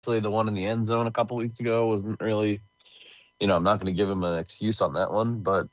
the one in the end zone a couple weeks ago wasn't really, I'm not going to give him an excuse on that one, but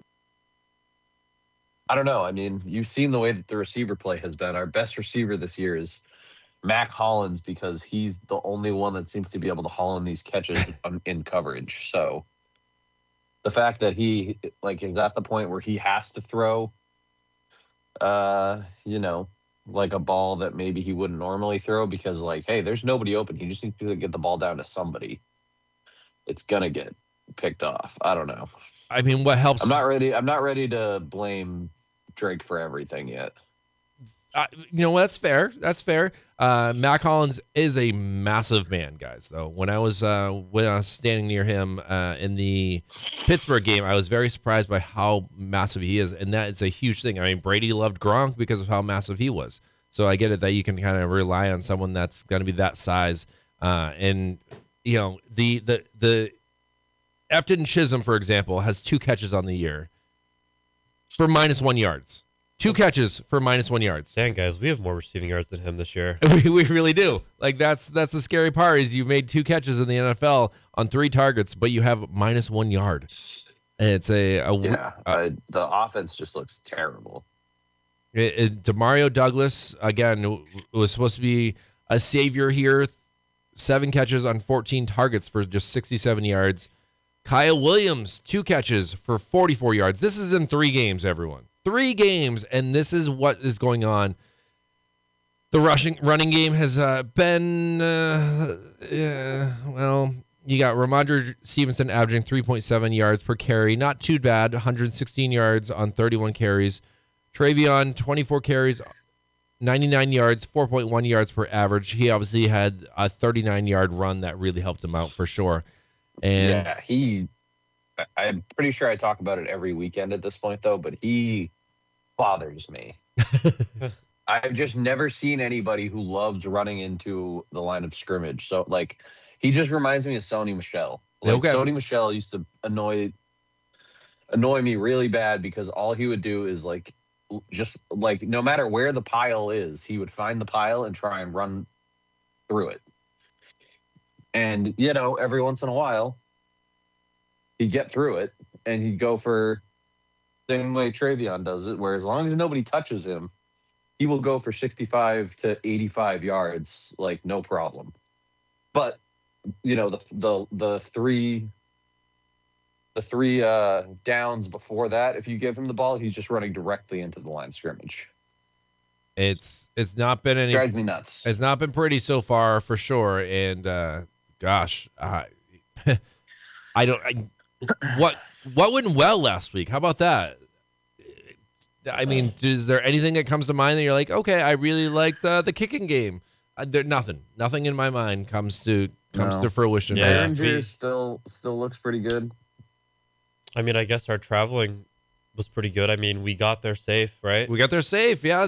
I don't know. I mean, you've seen the way that the receiver play has been. Our best receiver this year is Mac Hollins because he's the only one that seems to be able to haul in these catches in coverage. So the fact that he is at the point where he has to throw, you know, like a ball that maybe he wouldn't normally throw because hey, there's nobody open. You just need to get the ball down to somebody. It's gonna get picked off. I don't know. I mean, what helps? I'm not ready to blame Drake for everything yet. That's fair. That's fair. Mac Hollins is a massive man, guys. Though when I was standing near him in the Pittsburgh game, I was very surprised by how massive he is, and that is a huge thing. I mean, Brady loved Gronk because of how massive he was. So I get it that you can kind of rely on someone that's going to be that size. And the Efton Chisholm, for example, has 2 catches on the year for -1 yards. 2 catches for -1 yards. Dang, guys, we have more receiving yards than him this year. We really do. That's the scary part is you've made 2 catches in the NFL on 3 targets, but you have -1 yard. It's the offense just looks terrible. Demario Douglas, again, was supposed to be a savior here. 7 catches on 14 targets for just 67 yards. Kyle Williams, 2 catches for 44 yards. This is in 3 games, everyone. 3 games, and this is what is going on. The running game has been, you got Ramondre Stevenson averaging 3.7 yards per carry. Not too bad, 116 yards on 31 carries. Travion, 24 carries, 99 yards, 4.1 yards per average. He obviously had a 39-yard run that really helped him out for sure. And I'm pretty sure I talk about it every weekend at this point, though, but he bothers me. I've just never seen anybody who loves running into the line of scrimmage. So, he just reminds me of Sony Michel. Sony Michel used to annoy me really bad because all he would do is, no matter where the pile is, he would find the pile and try and run through it. And, every once in a while, he'd get through it, and he'd go for the same way Travion does it, where as long as nobody touches him, he will go for 65 to 85 yards, no problem. But, the three downs before that, if you give him the ball, he's just running directly into the line of scrimmage. It's not been any... Drives me nuts. It's not been pretty so far, for sure, and... Gosh, what went well last week? How about that? I mean, is there anything that comes to mind that you're like, okay, I really liked the kicking game? Nothing in my mind comes to fruition. Yeah, Behringer still looks pretty good. I mean, I guess our traveling was pretty good. I mean, we got there safe, right? We got there safe. Yeah.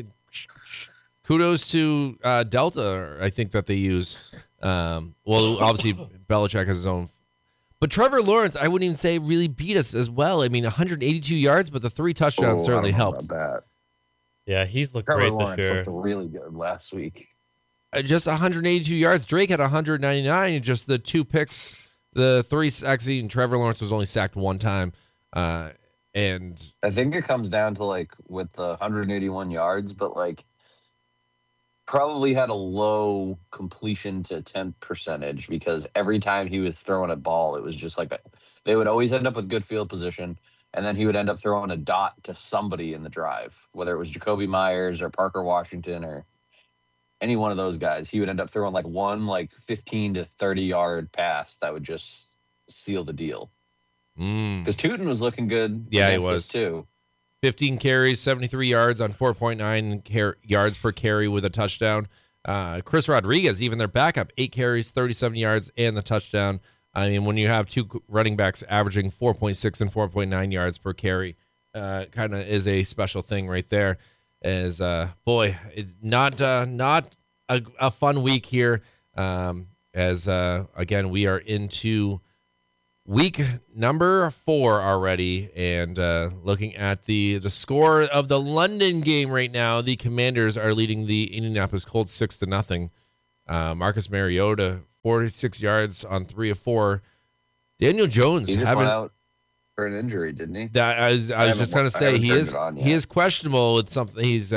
Kudos to Delta, I think that they use. Obviously Belichick has his own, but Trevor Lawrence, I wouldn't even say really beat us as well. I mean, 182 yards, but the 3 touchdowns certainly helped. Yeah, he's looked Trevor great Lawrence this year. Looked really good last week. Just 182 yards. Drake had 199. Just the 2 picks, the 3 sacks, and Trevor Lawrence was only sacked 1 time. And I think it comes down to with the 181 yards, but probably had a low completion to attempt percentage because every time he was throwing a ball, it was just they would always end up with good field position, and then he would end up throwing a dot to somebody in the drive, whether it was Jacoby Myers or Parker Washington or any one of those guys. He would end up throwing one 15 to 30 yard pass that would just seal the deal. Because Tootin was looking good. Yeah, he was too. 15 carries, 73 yards on 4.9 yards per carry with a touchdown. Chris Rodriguez, even their backup, 8 carries, 37 yards, and the touchdown. I mean, when you have 2 running backs averaging 4.6 and 4.9 yards per carry, kind of is a special thing right there. It's not a fun week here. Again, we are into week number 4 already, and looking at the score of the London game right now, the Commanders are leading the Indianapolis Colts 6-0. Marcus Mariota 46 yards on 3 of 4. Daniel Jones He just went out for an injury, didn't he? I was just going to say he is questionable with something. He's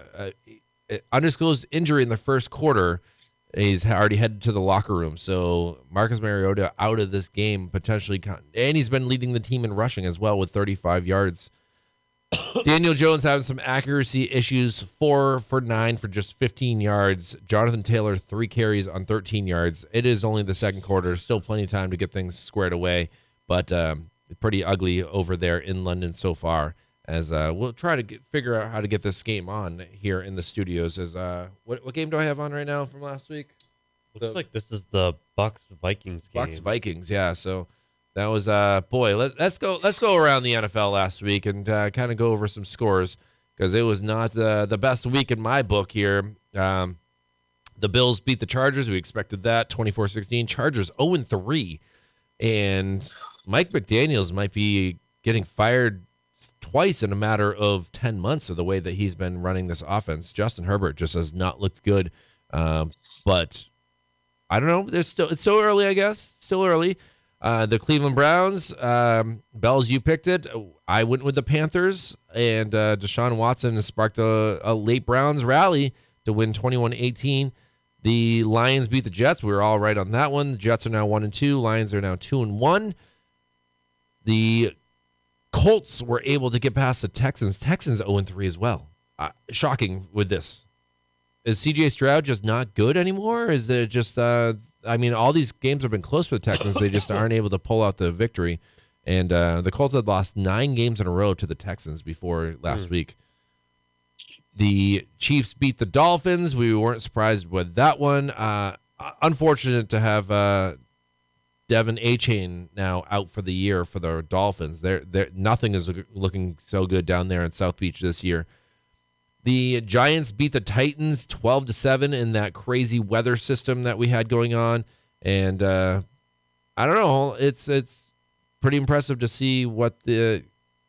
undisclosed injury in the first quarter. He's already headed to the locker room. So Marcus Mariota out of this game potentially, and he's been leading the team in rushing as well with 35 yards. Daniel Jones having some accuracy issues, 4 for 9 for just 15 yards. Jonathan Taylor, 3 carries on 13 yards. It is only the second quarter. Still plenty of time to get things squared away, but pretty ugly over there in London so far. As we'll try to figure out how to get this game on here in the studios. As what game do I have on right now from last week? Looks like this is the Bucs-Vikings game. Bucs-Vikings, yeah. So that was let's go around the NFL last week and kind of go over some scores, because it was not the best week in my book here. The Bills beat the Chargers. We expected that, 24-16. Chargers 0-3, and Mike McDaniels might be getting fired twice in a matter of 10 months of the way that he's been running this offense. Justin Herbert just has not looked good. But I don't know. It's still early, I guess. Still early. The Cleveland Browns, Bells, you picked it. I went with the Panthers, and Deshaun Watson has sparked a late Browns rally to win 21-18. The Lions beat the Jets. We were all right on that one. The Jets are now 1-2. Lions are now 2-1. The Colts were able to get past the Texans. Texans 0-3 as well. Shocking with this. Is C.J. Stroud just not good anymore? Is it just, all these games have been close for the Texans. They just aren't able to pull out the victory. And the Colts had lost 9 games in a row to the Texans before last week. The Chiefs beat the Dolphins. We weren't surprised with that one. Unfortunate to have Devin Achane now out for the year for the Dolphins. Nothing is looking so good down there in South Beach this year. The Giants beat the Titans 12-7 in that crazy weather system that we had going on, and I don't know. It's pretty impressive to see what the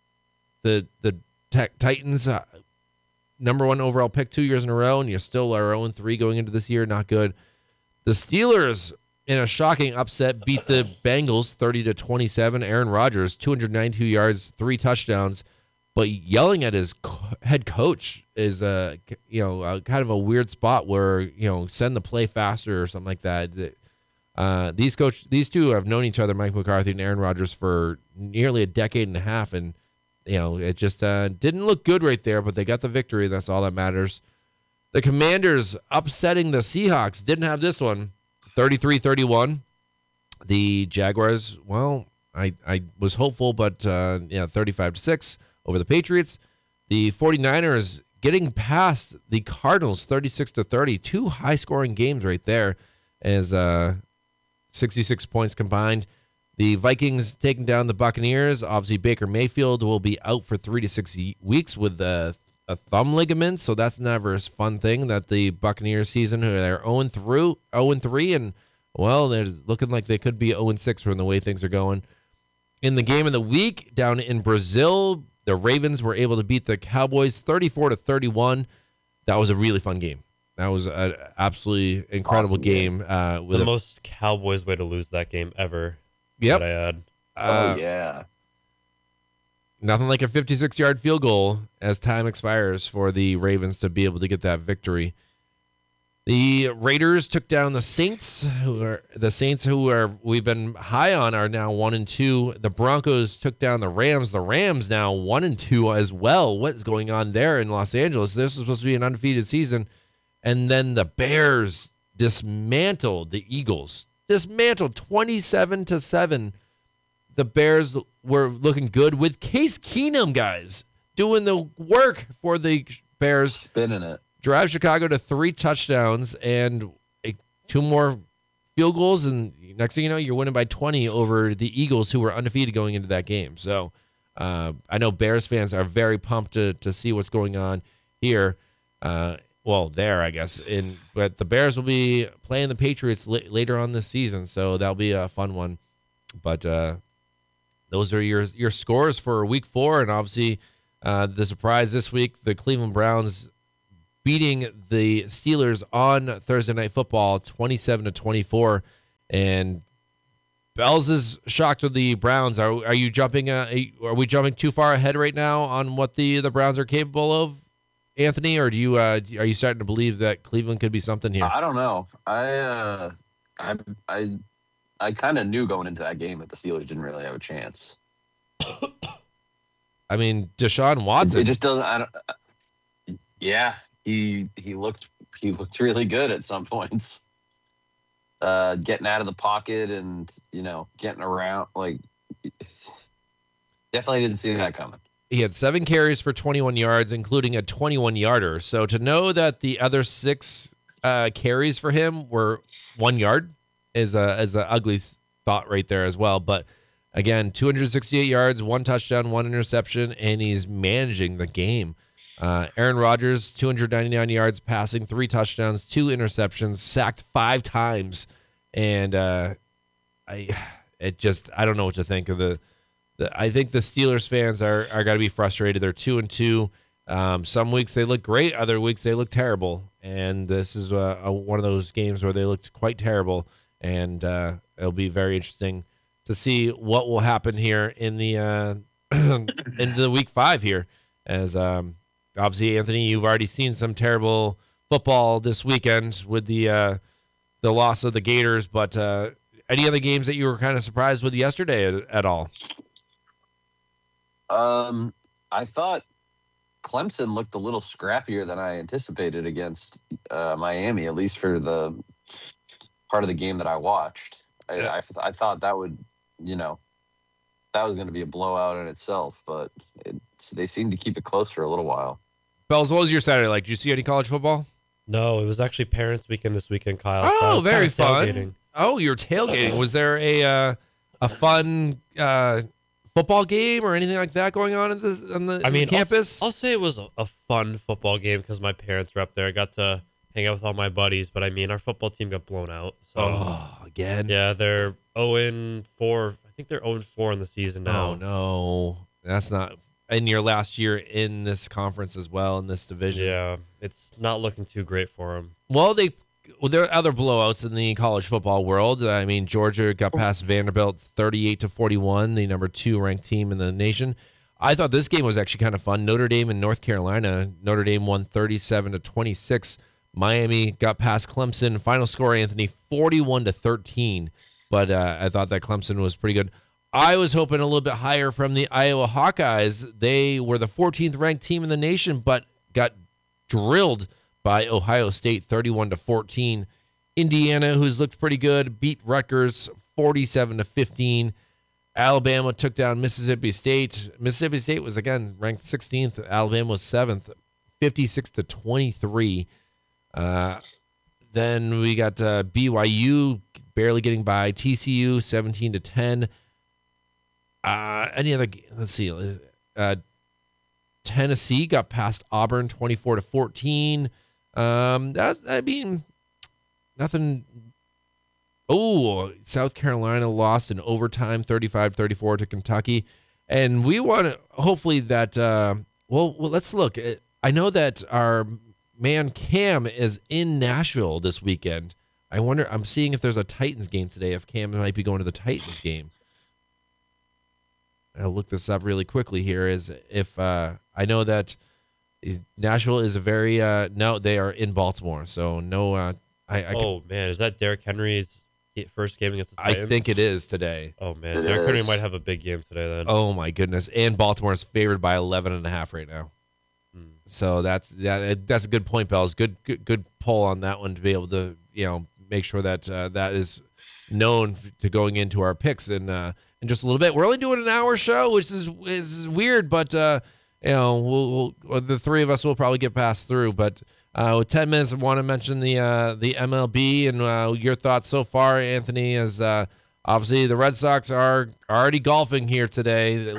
Titans number 1 overall pick 2 years in a row, and you still are 0-3 going into this year. Not good. The Steelers, in a shocking upset, beat the Bengals 30-27. Aaron Rodgers, 292 yards, 3 touchdowns, but yelling at his head coach is kind of a weird spot where send the play faster or something like that. These two have known each other, Mike McCarthy and Aaron Rodgers, for nearly a decade and a half, and it just didn't look good right there. But they got the victory. That's all that matters. The Commanders upsetting the Seahawks. Didn't have this one. 33-31. The Jaguars, well, I was hopeful, but 35-6 over the Patriots. The 49ers getting past the Cardinals 36-30. 2 high-scoring games right there, as 66 points combined. The Vikings taking down the Buccaneers. Obviously, Baker Mayfield will be out for 3 to 6 weeks with a thumb ligament, so that's never a fun thing. That the Buccaneers season, they're 0-3, and well, they're looking like they could be 0-6 from the way things are going. In the game of the week down in Brazil, the Ravens were able to beat the Cowboys 34-31. That was a really fun game. That was an absolutely incredible awesome game. With the most Cowboys way to lose that game ever. Yep. I add. Yeah. Nothing like a 56-yard field goal as time expires for the Ravens to be able to get that victory. The Raiders took down the Saints, who we've been high on, are now 1-2. The Broncos took down the Rams. The Rams now 1-2 as well. What is going on there in Los Angeles? This is supposed to be an undefeated season. And then the Bears dismantled the Eagles. Dismantled 27-7. The Bears were looking good with Case Keenum, guys, doing the work for the Bears. Spinning it. Drive Chicago to 3 touchdowns and 2 more field goals. And next thing you know, you're winning by 20 over the Eagles, who were undefeated going into that game. So I know Bears fans are very pumped to see what's going on here. There, I guess. But the Bears will be playing the Patriots later on this season, so that'll be a fun one. But those are your scores for Week 4, and obviously the surprise this week, the Cleveland Browns beating the Steelers on Thursday Night Football 27-24. And Bells is shocked with the Browns. Are you jumping? Are we jumping too far ahead right now on what the Browns are capable of, Anthony? Or are you starting to believe that Cleveland could be something here? I don't know. I kind of knew going into that game that the Steelers didn't really have a chance. I mean, Deshaun Watson. It just doesn't. Yeah, he looked really good at some points. Getting out of the pocket and getting around, like, definitely didn't see that coming. He had 7 carries for 21 yards, including a 21-yarder. So to know that the other 6 carries for him were 1 yard is an ugly thought right there as well. But again, 268 yards, 1 touchdown, 1 interception, and he's managing the game. Aaron Rodgers, 299 yards passing, 3 touchdowns, 2 interceptions, sacked 5 times. And I don't know what to think of I think the Steelers fans are got to be frustrated. They're 2-2. Some weeks they look great, other weeks they look terrible. And this is one of those games where they looked quite terrible. And it'll be very interesting to see what will happen here in the in the week 5 here, as obviously, Anthony, you've already seen some terrible football this weekend with the loss of the Gators. But any other games that you were kind of surprised with yesterday at all? I thought Clemson looked a little scrappier than I anticipated against Miami, at least for the part of the game that I watched. I thought that would, that was going to be a blowout in itself, but they seemed to keep it close for a little while. Bells, what was your Saturday like? Did you see any college football? No, it was actually Parents' Weekend this weekend, Kyle. Oh, so very fun. Tailgating. Oh, you're tailgating. Was there a fun football game or anything like that going on on the campus? I'll say it was a fun football game because my parents were up there. I got to hang out with all my buddies, but I mean, our football team got blown out. So again? Yeah, they're 0-4. I think they're 0-4 in the season now. Oh no, that's not in your last year in this conference as well, in this division. Yeah, it's not looking too great for them. Well, there are other blowouts in the college football world. I mean, Georgia got past Vanderbilt 38-41, the number 2 ranked team in the nation. I thought this game was actually kind of fun. Notre Dame and North Carolina. Notre Dame won 37-26. Miami got past Clemson. Final score, Anthony, 41-13. But I thought that Clemson was pretty good. I was hoping a little bit higher from the Iowa Hawkeyes. They were the 14th ranked team in the nation, but got drilled by Ohio State 31-14. Indiana, who's looked pretty good, beat Rutgers 47-15. Alabama took down Mississippi State. Mississippi State was again ranked 16th. Alabama was 7th, 56-23. Then we got BYU barely getting by TCU 17-10. Any other? Let's see. Tennessee got past Auburn 24-14. I mean, nothing. Oh, South Carolina lost in overtime 35-34 to Kentucky. And we want to hopefully that well, let's look. I know that our man Cam is in Nashville this weekend. I wonder, I'm seeing if there's a Titans game today, if Cam might be going to the Titans game. I'll look this up really quickly here. Is if I know that Nashville is a very no, they are in Baltimore, so no. Man, is that Derrick Henry's first game against the Titans? I think it is today. Oh man, Derrick Henry might have a big game today then. Oh my goodness, and Baltimore is favored by 11.5 right now. So that's a good point, Bells. Good poll on that one to be able to make sure that that is known to going into our picks in just a little bit. We're only doing an hour show, which is weird, but we'll the three of us will probably get passed through. But with 10 minutes, I want to mention the MLB and your thoughts so far, Anthony. As obviously the Red Sox are already golfing here today.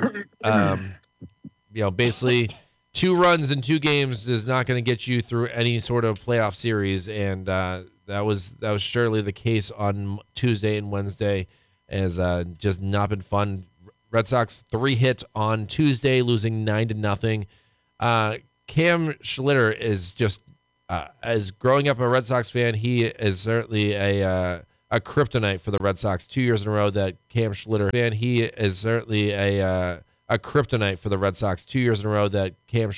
Basically 2 runs in 2 games is not going to get you through any sort of playoff series, and that was surely the case on Tuesday and Wednesday. As just not been fun. Red Sox 3-hit on Tuesday, losing 9-0. Cam Schlitter is just as growing up a Red Sox fan, he is certainly a a kryptonite for the Red Sox 2 years in a row. That Cam Schlitter, man, he is certainly a kryptonite for the Red Sox 2 years in a row. That Cam